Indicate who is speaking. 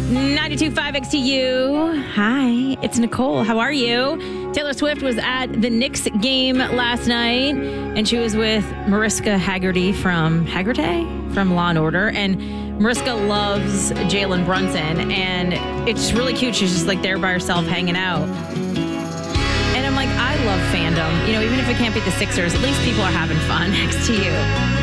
Speaker 1: 92.5 XTU. Hi, it's Nicole. How are you? Taylor Swift was at the Knicks game last night, and she was with Mariska Hargitay from Law & Order. And Mariska loves Jalen Brunson, and it's really cute. She's just like there by herself hanging out. And I'm like, I love fandom. You know, even if it can't be the Sixers, at least people are having fun next to you.